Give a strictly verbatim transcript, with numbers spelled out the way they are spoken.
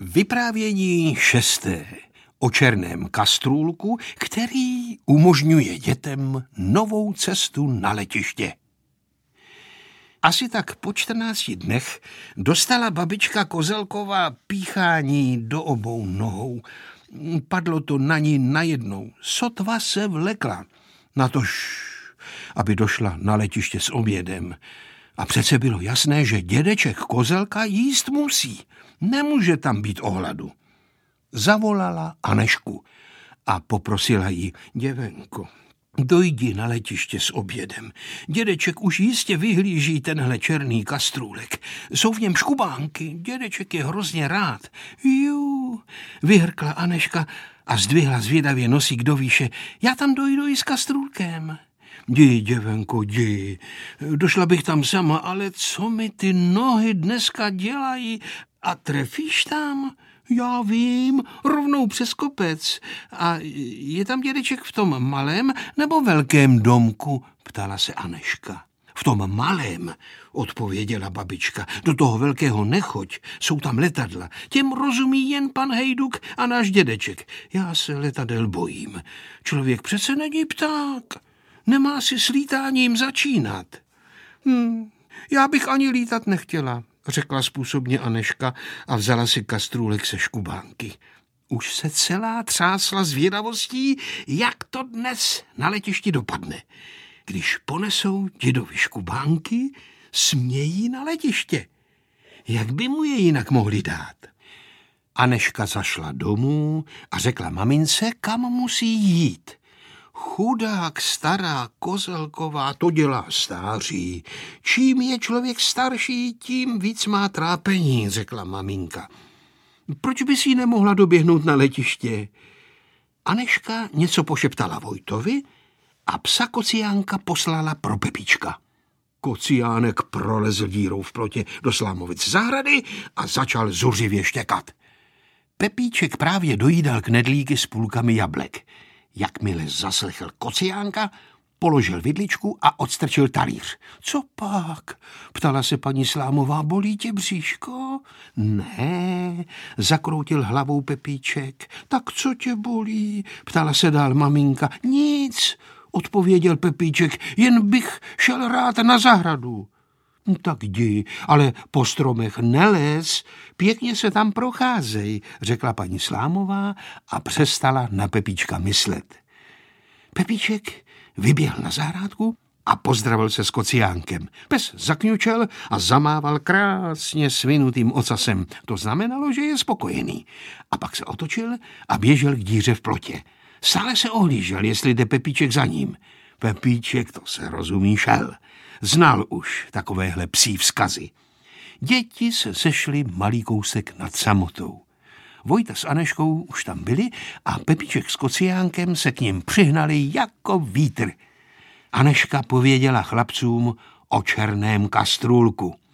Vyprávění šesté o černém kastrůlku, který umožňuje dětem novou cestu na letiště. Asi tak po čtrnácti dnech dostala babička Kozelková píchání do obou nohou. Padlo to na ní najednou. Sotva se vlekla. Natož, aby došla na letiště s obědem. A přece bylo jasné, že dědeček Kozelka jíst musí. Nemůže tam být o hladu. Zavolala Anežku a poprosila jí: děvenko, dojdi na letiště s obědem. Dědeček už jistě vyhlíží tenhle černý kastrůlek. Jsou v něm škubánky, dědeček je hrozně rád. Jú, vyhrkla Anežka a zdvihla zvědavě nosík do výše. Já tam dojdu i s kastrůlkem. Jdi, děvenko, jdi. Došla bych tam sama, ale co mi ty nohy dneska dělají? A trefíš tam? Já vím, rovnou přes kopec. A je tam dědeček v tom malém nebo velkém domku? Ptala se Anežka. V tom malém, odpověděla babička. Do toho velkého nechoď, jsou tam letadla. Těm rozumí jen pan Hejduk a náš dědeček. Já se letadel bojím. Člověk přece není pták. Nemá si s lítáním začínat. Hm, já bych ani lítat nechtěla, řekla způsobně Anežka a vzala si kastrůlek se škubánky. Už se celá třásla zvědavostí, jak to dnes na letišti dopadne. Když ponesou dědovi škubánky, smějí na letiště. Jak by mu je jinak mohli dát? Anežka zašla domů a řekla mamince, kam musí jít. Chudák stará Kozelková, to dělá stáří. Čím je člověk starší, tím víc má trápení, řekla maminka. Proč by si nemohla doběhnout na letiště? Anežka něco pošeptala Vojtovi a psa Kociánka poslala pro Pepíčka. Kociánek prolezl dírou v plotě do slámovic zahrady a začal zuřivě štěkat. Pepíček právě dojídal knedlíky s půlkami jablek. Jakmile zaslechl Kociánka, položil vidličku a odstrčil talíř. Co pak? Ptala se paní Slámová, bolí tě bříško? Ne, zakroutil hlavou Pepíček. Tak co tě bolí? Ptala se dál maminka. Nic, odpověděl Pepíček, jen bych šel rád na zahradu. Tak jdi, ale po stromech nelez, pěkně se tam procházej, řekla paní Slámová a přestala na Pepíčka myslet. Pepíček vyběhl na zahrádku a pozdravil se s Kociánkem. Pes zakňučel a zamával krásně svinutým ocasem. To znamenalo, že je spokojený. A pak se otočil a běžel k díře v plotě. Stále se ohlížel, jestli jde Pepíček za ním. Pepíček, to se rozumí, šel. Znal už takovéhle psí vzkazy. Děti se sešly malý kousek nad samotou. Vojta s Anežkou už tam byli a Pepíček s Kociánkem se k nim přihnali jako vítr. Anežka pověděla chlapcům o černém kastrůlku.